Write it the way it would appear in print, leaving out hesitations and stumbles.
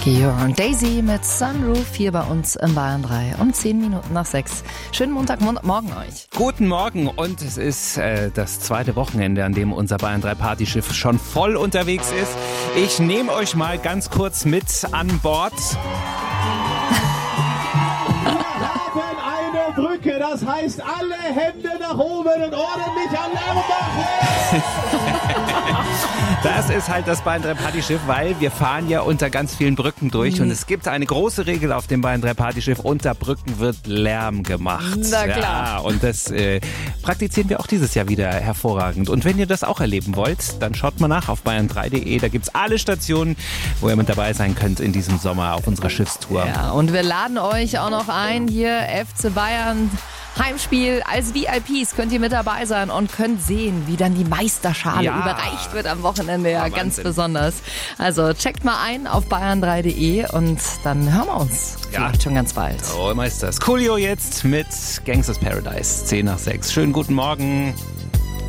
Georg und Daisy mit Sunroof hier bei uns in Bayern 3 um 10 Minuten nach 6. Schönen Montagmorgen euch. Guten Morgen und es ist das zweite Wochenende, an dem unser Bayern 3 Partyschiff schon voll unterwegs ist. Ich nehme euch mal ganz kurz mit an Bord. Wir haben eine Brücke, das heißt alle Hände nach oben und ordentlich Alarm machen. Das ist halt das Bayern 3 Partyschiff, weil wir fahren ja unter ganz vielen Brücken durch und es gibt eine große Regel auf dem Bayern 3 Partyschiff: Unter Brücken wird Lärm gemacht. Na klar. Ja, und das praktizieren wir auch dieses Jahr wieder hervorragend. Und wenn ihr das auch erleben wollt, dann schaut mal nach auf bayern3.de. Da gibt's alle Stationen, wo ihr mit dabei sein könnt in diesem Sommer auf unserer Schiffstour. Ja, und wir laden euch auch noch ein, hier FC Bayern Heimspiel als VIPs könnt ihr mit dabei sein und könnt sehen, wie dann die Meisterschale überreicht wird am Wochenende. Ja, ganz besonders. Also checkt mal ein auf bayern3.de und dann hören wir uns vielleicht schon ganz bald. Oh, Meisters. Coolio jetzt mit Gangsters Paradise. 10 nach 6. Schönen guten Morgen.